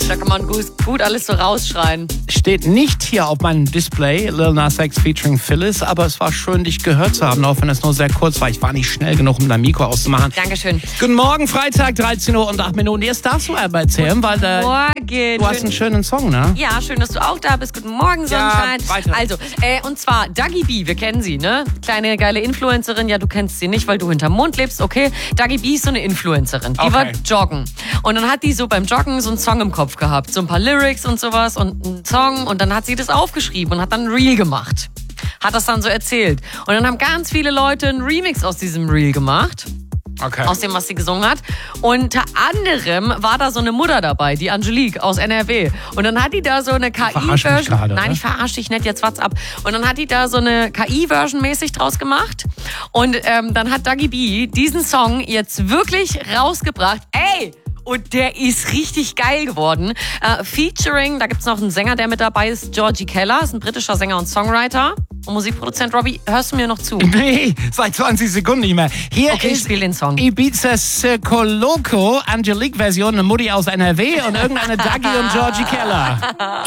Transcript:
Da kann man gut alles so rausschreien. Steht nicht hier auf meinem Display, Lil Nas X featuring Phyllis, aber es war schön, dich gehört zu haben, auch wenn es nur sehr kurz war. Ich war nicht schnell genug, um dein Mikro auszumachen. Dankeschön. Guten Morgen, Freitag, 13 Uhr und 8 Minuten. Jetzt darfst du aber erzählen, weil du hast einen schönen Song, ne? Ja, schön, dass du auch da bist. Guten Morgen, Sonnenschein. Ja, weiter. Also, und zwar Dagi B, wir kennen sie, ne? Kleine, geile Influencerin. Ja, du kennst sie nicht, weil du hinterm Mond lebst, okay? Dagi B ist so eine Influencerin. Die war joggen. Und dann hat die so beim Joggen so einen Song im Kopf gehabt. So ein paar Lyrics und sowas und einen Song. Und dann hat sie das aufgeschrieben und hat dann ein Reel gemacht. Hat das dann so erzählt. Und dann haben ganz viele Leute einen Remix aus diesem Reel gemacht. Okay. Aus dem, was sie gesungen hat. Unter anderem war da so eine Mutter dabei, die Angelique aus NRW. Und dann hat die da so eine KI-Version. Nein, ich verarsche dich nicht, jetzt what's ab. Und dann hat die da so eine KI-Version mäßig draus gemacht. Und dann hat Dagi B diesen Song jetzt wirklich rausgebracht. Ey! Und der ist richtig geil geworden. Featuring, da gibt's noch einen Sänger, der mit dabei ist, Georgie Keller, ist ein britischer Sänger und Songwriter. Und Musikproduzent Robbie, hörst du mir noch zu? Nee, seit 20 Sekunden nicht mehr. Hier okay, ist spiel den Song. Ibiza Circo Loco, Angelique-Version, eine Mutti aus NRW und irgendeine Dagi und Georgie Keller.